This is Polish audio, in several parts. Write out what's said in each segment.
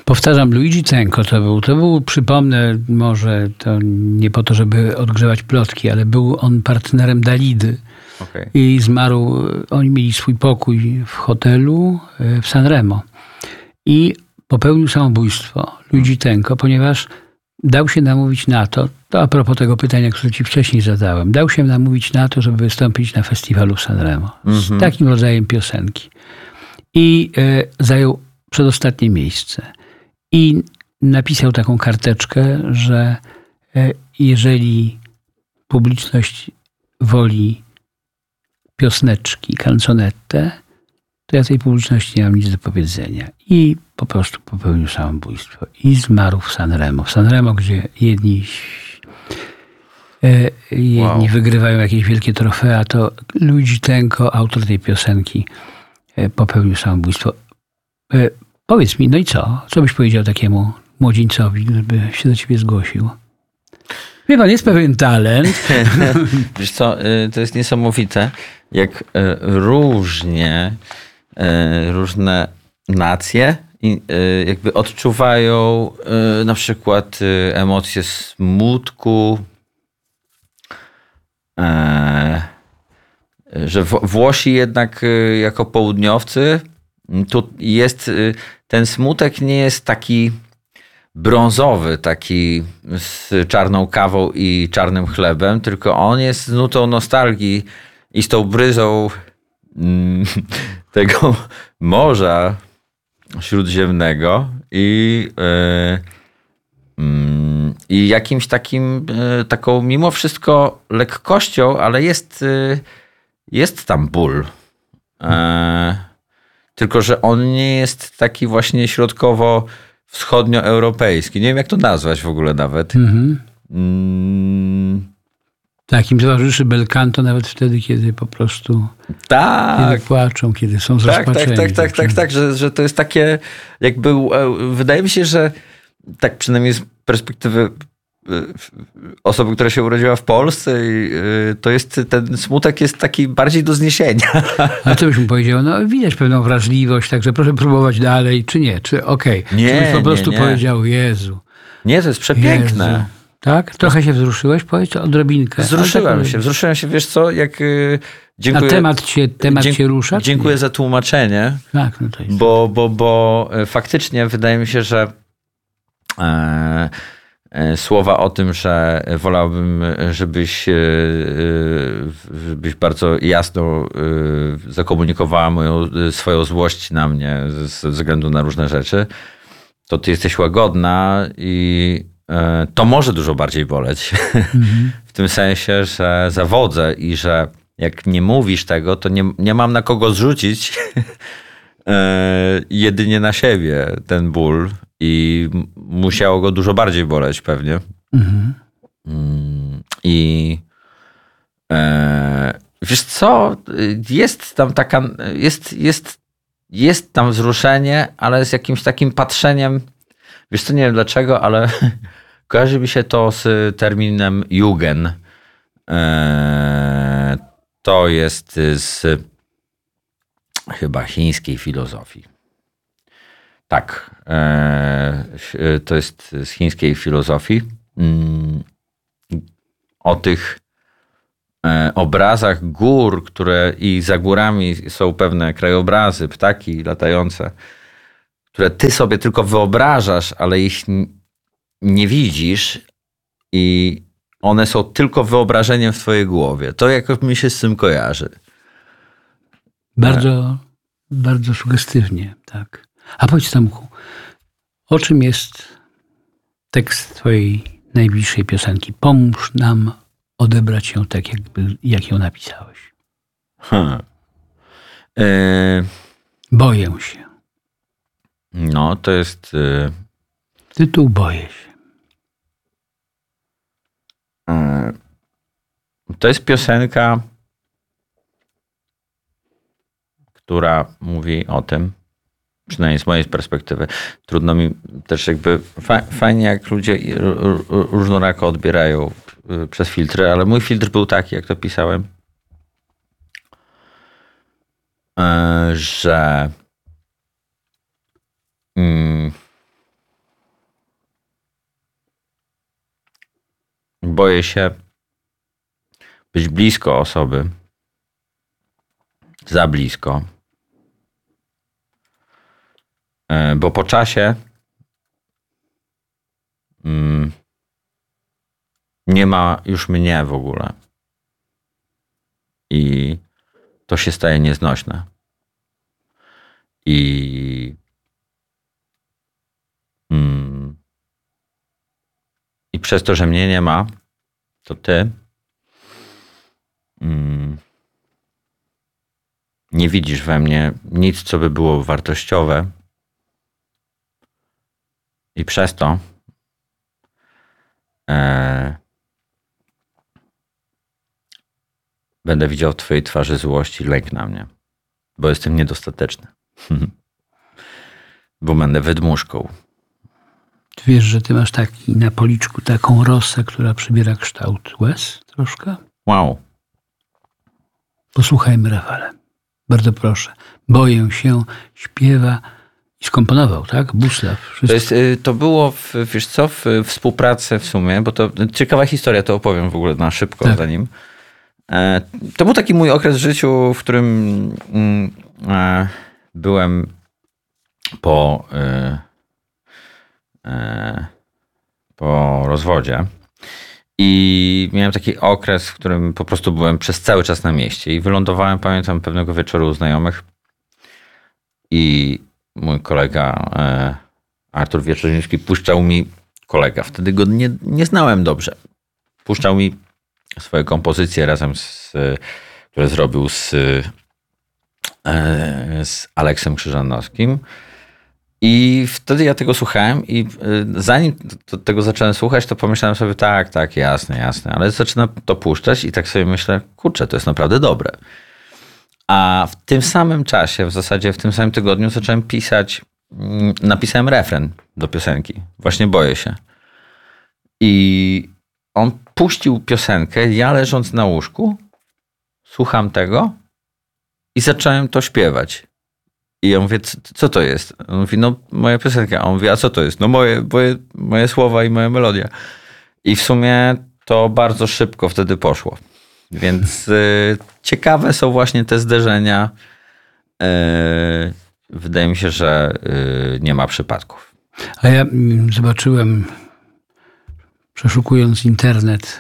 Powtarzam, Luigi Tenco to był, przypomnę, może to nie po to, żeby odgrzewać plotki, ale był on partnerem Dalidy. Okay. I zmarł, oni mieli swój pokój w hotelu w Sanremo. I popełnił samobójstwo Luigi Tenco, ponieważ dał się namówić na to a propos tego pytania, które ci wcześniej zadałem, dał się namówić na to, żeby wystąpić na festiwalu Sanremo z takim rodzajem piosenki. I zajął przedostatnie miejsce. I napisał taką karteczkę, że jeżeli publiczność woli piosneczki, canzonette, to ja tej publiczności nie mam nic do powiedzenia. I po prostu popełnił samobójstwo. I zmarł w Sanremo. W Sanremo, gdzie jedni wygrywają jakieś wielkie trofea, to Luigi Tenco, autor tej piosenki, popełnił samobójstwo. Powiedz mi, no i co? Co byś powiedział takiemu młodzieńcowi, gdyby się do ciebie zgłosił? Wie pan, jest pewien talent. Wiesz co, to jest niesamowite, jak różne nacje jakby odczuwają na przykład emocje smutku, że Włosi jednak jako południowcy, tu jest ten smutek nie jest taki brązowy, taki z czarną kawą i czarnym chlebem, tylko on jest z nutą nostalgii i z tą bryzą tego Morza Śródziemnego i jakimś taką mimo wszystko lekkością, ale jest tam ból. Tylko że on nie jest taki właśnie środkowo-wschodnioeuropejski. Nie wiem, jak to nazwać w ogóle nawet. Tak, im towarzyszy bel canto nawet wtedy, kiedy po prostu kiedy płaczą, kiedy są zrozpaczeni. Tak, że to jest takie jakby, wydaje mi się, że tak przynajmniej z perspektywy osoby, która się urodziła w Polsce, to jest ten smutek jest taki bardziej do zniesienia. A co byś mu powiedział? No widać pewną wrażliwość, także proszę próbować dalej, czy nie? Czy okej? Nie, czy byś po prostu powiedział, Jezu. Nie, to jest przepiękne. Jezu. Tak? Trochę się wzruszyłeś? Powiedz odrobinkę. Wzruszyłem się. Wiesz co, jak dziękuję. A temat cię rusza? Dziękuję za tłumaczenie. Tak, no to jest. Bo faktycznie wydaje mi się, że słowa o tym, że wolałbym, żebyś bardzo jasno zakomunikowała swoją złość na mnie ze względu na różne rzeczy, to ty jesteś łagodna i to może dużo bardziej boleć. W tym sensie, że zawodzę i że jak nie mówisz tego, to nie mam na kogo zrzucić jedynie na siebie ten ból i musiało go dużo bardziej boleć pewnie. I wiesz co, jest tam taka, jest tam wzruszenie, ale z jakimś takim patrzeniem, wiesz co, nie wiem dlaczego, ale kojarzy mi się to z terminem Jugend. To jest z chyba chińskiej filozofii. Tak, to jest z chińskiej filozofii. O tych obrazach gór, które i za górami są pewne krajobrazy, ptaki latające, które ty sobie tylko wyobrażasz, ale ich nie widzisz i one są tylko wyobrażeniem w twojej głowie. To jakoś mi się z tym kojarzy. Bardzo, bardzo sugestywnie, tak. A powiedz Tomku, o czym jest tekst twojej najbliższej piosenki? Pomóż nam odebrać ją tak, jak ją napisałeś. Boję się. No, to jest... Tytuł Boję się. To jest piosenka, która mówi o tym, przynajmniej z mojej perspektywy. Trudno mi też jakby... Fajnie, jak ludzie różnorako odbierają przez filtry, ale mój filtr był taki, jak to pisałem, że boję się być blisko osoby, za blisko, bo po czasie nie ma już mnie w ogóle i to się staje nieznośne. I przez to, że mnie nie ma, to ty nie widzisz we mnie nic, co by było wartościowe i przez to będę widział w twojej twarzy złość i lęk na mnie, bo jestem niedostateczny. Bo będę wydmuszką. Ty wiesz, że ty masz taki na policzku taką rosę, która przybiera kształt łez troszkę? Wow. Posłuchajmy, Rafale. Bardzo proszę. Boję się, śpiewa i skomponował, tak? Busław. To było, wiesz co, w współpracy w sumie, bo to ciekawa historia, to opowiem w ogóle na szybko tak. zanim. To był taki mój okres w życiu, w którym byłem po rozwodzie i miałem taki okres, w którym po prostu byłem przez cały czas na mieście i wylądowałem, pamiętam, pewnego wieczoru u znajomych i mój kolega Artur Wieczornicki puszczał mi, kolega, wtedy go nie znałem dobrze, puszczał mi swoje kompozycje razem które zrobił z Aleksem Krzyżanowskim. I wtedy ja tego słuchałem i zanim tego zacząłem słuchać, to pomyślałem sobie, tak, jasne, ale zaczynam to puszczać i tak sobie myślę, kurczę, to jest naprawdę dobre. A w tym samym czasie, w zasadzie w tym samym tygodniu napisałem refren do piosenki. Właśnie boję się. I on puścił piosenkę, ja leżąc na łóżku, słucham tego i zacząłem to śpiewać. I ja mówię, co to jest? On mówi, no moja piosenka. A on mówi, a co to jest? No moje słowa i moja melodia. I w sumie to bardzo szybko wtedy poszło. Więc ciekawe są właśnie te zderzenia. Wydaje mi się, że nie ma przypadków. A ja zobaczyłem, przeszukując internet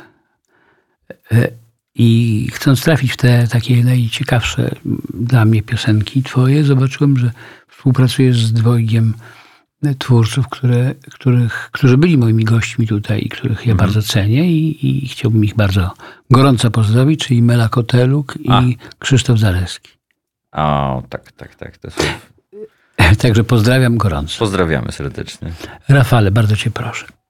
i chcąc trafić w te takie najciekawsze dla mnie piosenki twoje, zobaczyłem, że współpracujesz z dwojgiem twórców, którzy byli moimi gośćmi tutaj i których ja bardzo cenię i chciałbym ich bardzo gorąco pozdrowić, czyli Mela Koteluk i Krzysztof Zaleski. O, tak. To są... Także pozdrawiam gorąco. Pozdrawiamy serdecznie. Rafale, bardzo cię proszę.